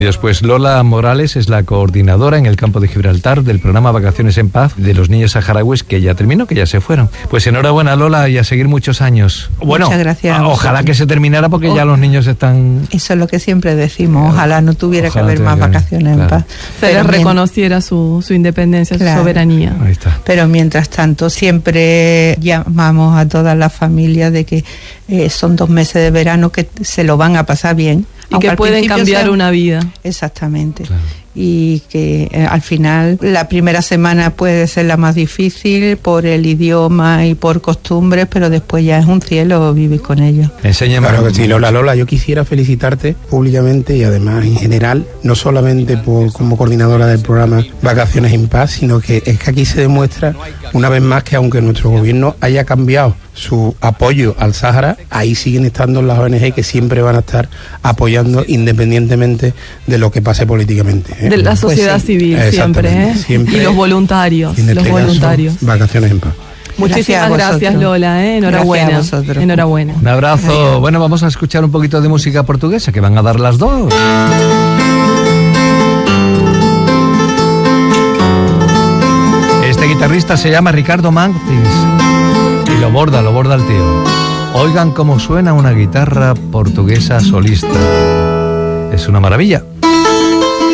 Después, Lola Morales es la coordinadora en el campo de Gibraltar del programa Vacaciones en Paz de los niños saharauis, que ya terminó, que ya se fueron. Pues enhorabuena, Lola, y a seguir muchos años. Bueno, muchas gracias. Ojalá que se terminara, porque ya los niños están... Eso es lo que siempre decimos, ojalá no tuviera que haber más vacaciones en paz. Se les reconociera su independencia, su soberanía. Ahí está. Pero mientras tanto siempre llamamos a todas las familias de que son 2 meses de verano que se lo van a pasar bien. Y que pueden cambiar una vida. Exactamente. Claro. Y que al final la primera semana puede ser la más difícil por el idioma y por costumbres, pero después ya es un cielo vivir con ellos. Enséñame. Claro que sí, Lola, yo quisiera felicitarte públicamente y además en general, no solamente como coordinadora del programa Vacaciones en Paz, sino que es que aquí se demuestra una vez más que aunque nuestro gobierno haya cambiado su apoyo al Sáhara, ahí siguen estando las ONG que siempre van a estar apoyando independientemente de lo que pase políticamente. De la sociedad civil siempre, siempre. Y los voluntarios. Vacaciones en Paz. Muchísimas gracias, Lola. Enhorabuena. Enhorabuena. Un abrazo. Adiós. Bueno, vamos a escuchar un poquito de música portuguesa, que van a dar las 2. Este guitarrista se llama Ricardo Martins y lo borda el tío. Oigan cómo suena una guitarra portuguesa solista. Es una maravilla.